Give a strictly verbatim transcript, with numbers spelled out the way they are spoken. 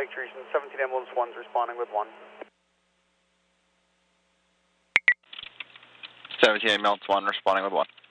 Lake Teresa, seventeen ambulance one's responding with one. seventeen ambulance one responding with one.